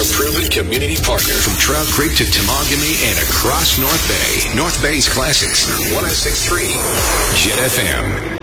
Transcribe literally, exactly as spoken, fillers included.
your proven community partner. From Trout Creek to Temagami and across North Bay. North Bay's Classics, one oh six point three Jet F M.